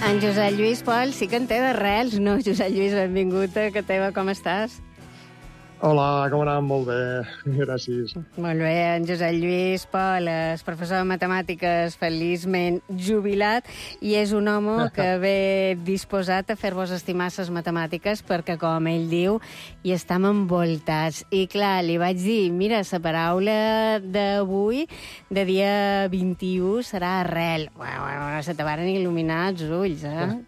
En Josep Lluís Pol sí que en té d'arrels, no? Josep Lluís, benvingut a Que teva, com estàs? Hola, com anem? Molt bé, gràcies. Molt bé, en Josep Lluís Pol és professor de matemàtiques feliçment jubilat i és un home que ve disposat a fer-vos estimar ses matemàtiques perquè, com ell diu, hi estem envoltats. I clar, li vaig dir, mira, la paraula d'avui, de dia 21, serà arrel. Bueno, se te varen il·luminar els ulls,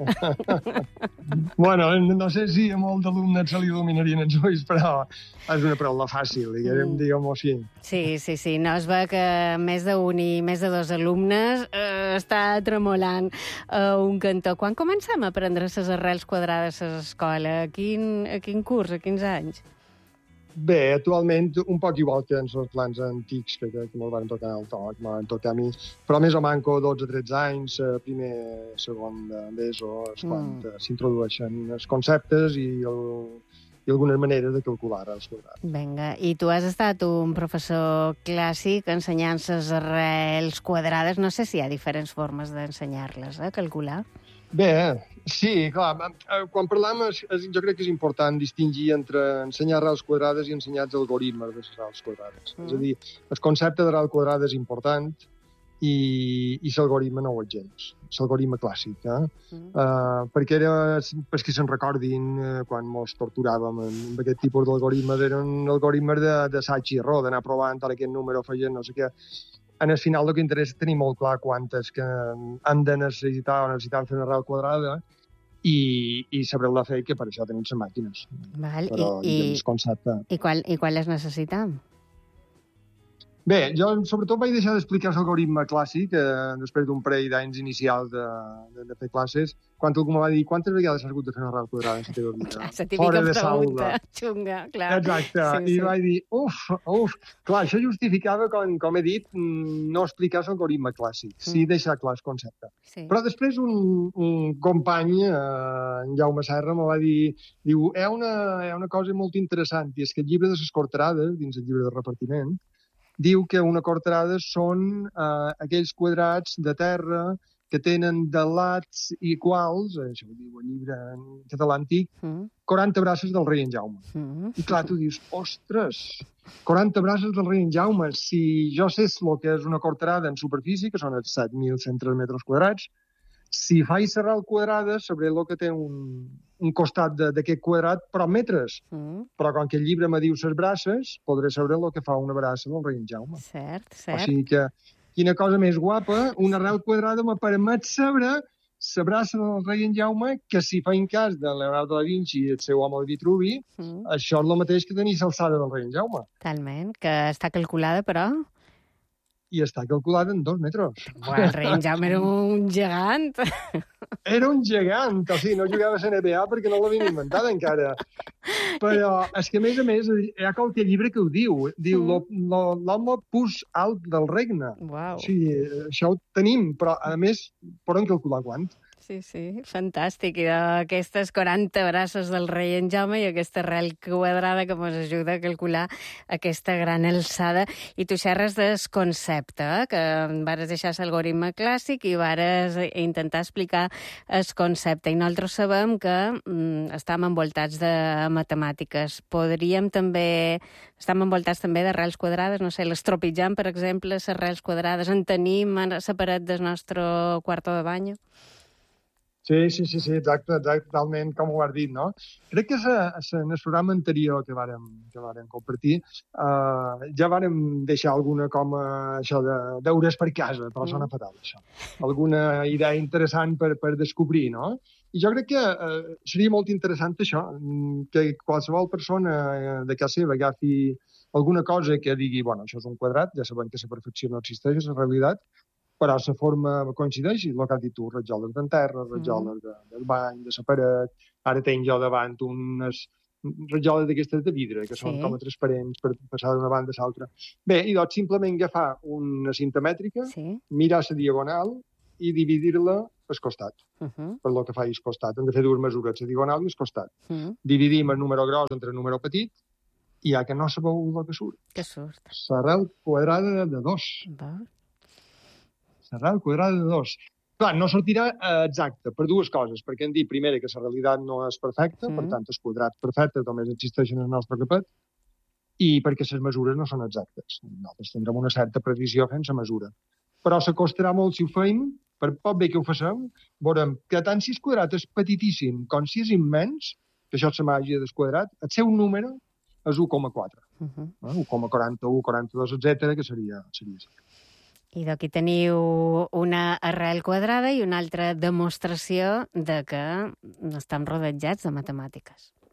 Bueno, no sé si a molt d'alumnes se li il·luminarien els ulls, però és una paraula fàcil, diguem-ho així. Sí. No es ve que més d'un i més de dos alumnes està tremolant un cantó. Quan comencem a aprendre les arrels quadrades a l'escola? A quin curs? A quins anys? Bé, actualment, un poc igual que en els plans antics, que me'l van tocar al toc, me'l van tocar a mi, però més o manco 12-13 anys, primer, segon d'ESO, és quan s'introdueixen els conceptes i algunes maneres de calcular els quadrats. Vinga, i tu has estat un professor clàssic ensenyant les arrels quadrades. No sé si hi ha diferents formes d'ensenyar-les, calcular. Bé, sí, clar, quan parlem jo crec que és important distingir entre ensenyar arrels quadrades i ensenyar els algoritmes de les arrels quadrades. És a dir, el concepte d'arrel quadrada és important i l'algoritme no ho és gens, l'algoritme clàssic, perquè que se'n recordin, quan mos torturàvem amb aquest tipus d'algoritmes, eren algoritmes d'assaig i error, d'anar provant aquest número, afegint no sé què. En el final el que interessa és tenir molt clar quantes que hem de necessitar o necessitem fer una arrel quadrada i saber-la fer, que per això tenim les màquines. Val, però el concepte... I quan les necessitem? Bé, jo sobretot vaig deixar d'explicar l'algoritme clàssic després d'un parell d'anys inicials de fer classes, quan algú me va dir quantes vegades has hagut de fer una arrel quadrada en la teva vida? Clar, la típica pregunta xunga, clar. Exacte, sí. I vaig dir, clar, això justificava, com he dit, no explicar l'algoritme clàssic, sí deixar clar el concepte. Sí. Però després un company, en Jaume Serra, me va dir, diu, hi ha una cosa molt interessant, i és que el llibre de les quarterades, dins el llibre de repartiment, diu que una quarterada són aquells quadrats de terra que tenen de lats iguals, això ho diu el llibre en català antic, 40 braces del rei en Jaume. I clar, tu dius, ostres, 40 braces del rei en Jaume, si jo sé el que és una quarterada en superfície, que són els 7.103 metres quadrats, si faig arrel quadrada, sabré el que té un costat d'aquest quadrat, però metres. Però com que el llibre me diu les braces, podré saber el que fa una braça del rei en Jaume. Cert. O sigui que, quina cosa més guapa, una arrel quadrada me permet saber la braça del rei en Jaume, que si fa en cas de Leonardo da Vinci i el seu home de Vitruvi, això és el mateix que tenir l'alçada del rei en Jaume. Talment, que està calculada, però... I està calculat en 2 metres. Bueno, el rei en Jaume era un gegant. Era un gegant, o sigui, no jugava a la NBA perquè no l'havien inventat encara. Però és que, a més, hi ha qualque llibre que ho diu. Diu, l'home pus alt del regne. Wow. O sigui, això ho tenim, però, a més, poden calcular quant. Sí, fantàstic. I d'aquestes 40 braces del rei en Jaume i aquesta arrel quadrada que ens ajuda a calcular aquesta gran alçada. I tu xerres del concepte, que vares deixar l'algoritme clàssic i vares intentar explicar el concepte. I nosaltres sabem que estem envoltats de matemàtiques. Estem envoltats també d'arrels quadrades, no sé, l'estropitjant, per exemple, les arrels quadrades, en tenim a la paret del nostre quarto de bany. Sí, exacte, totalment, com ho has dit, no? Crec que en el programa anterior que vàrem compartir ja vàrem deixar alguna com això de deures per casa, però sona fatal, això. Alguna idea interessant per descobrir, no? I jo crec que seria molt interessant això, que qualsevol persona de casa seva agafi alguna cosa que digui, bueno, això és un quadrat, ja sabem que la perfecció no existeix, és la realitat, però la forma coincideix, el que has dit tu, rajoles d'enterra, rajoles del bany, de la paret, ara tenc jo davant unes rajoles d'aquestes de vidre, que són com a transparents per passar d'una banda a l'altra. Bé, i doncs simplement agafar una cinta mètrica, mirar la diagonal i dividir-la al costat, per lo que fa al costat. Hem de fer 2 mesures, la diagonal i el costat. Dividim el número gros entre el número petit i ja que no sabeu el que surt. Què surt? L'arrel quadrada de 2. L'arrel quadrada de 2. Clar, no sortirà exacte per dues coses, perquè hem dit, primera, que la realitat no és perfecta, per tant, els quadrats perfectes només existeixen en el nostre capet, i perquè les mesures no són exactes. Nosaltres tindrem una certa precisió fent la mesura. Però s'acostarà molt si ho feim, per poc bé que ho facem, veurem que tant si el quadrat és petitíssim com si és immens, que això és la màgia del quadrat, el seu número és 1,4. 1,41, 42, etc., que seria I d'aquí teniu una arrel quadrada i una altra demostració de que estem rodejats de matemàtiques.